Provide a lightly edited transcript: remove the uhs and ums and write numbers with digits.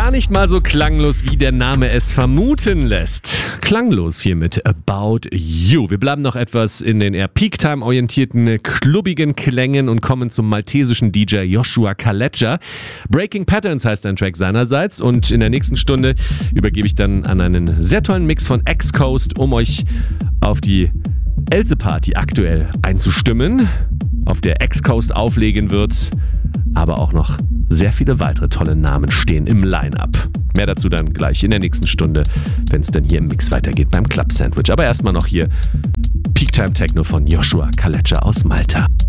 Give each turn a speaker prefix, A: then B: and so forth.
A: Gar nicht mal so klanglos, wie der Name es vermuten lässt. Klanglos hier mit About You. Wir bleiben noch etwas in den eher Peak-Time-orientierten, klubbigen Klängen und kommen zum maltesischen DJ Joshua Kalecha. Breaking Patterns heißt ein Track seinerseits und in der nächsten Stunde übergebe ich dann an einen sehr tollen Mix von X-Coast, um euch auf die Else-Party aktuell einzustimmen, auf der X-Coast auflegen wird, aber auch noch sehr viele weitere tolle Namen stehen im Line-Up. Mehr dazu dann gleich in der nächsten Stunde, wenn es dann hier im Mix weitergeht beim Club Sandwich. Aber erstmal noch hier Peak Time Techno von Joshua Kalecha aus Malta.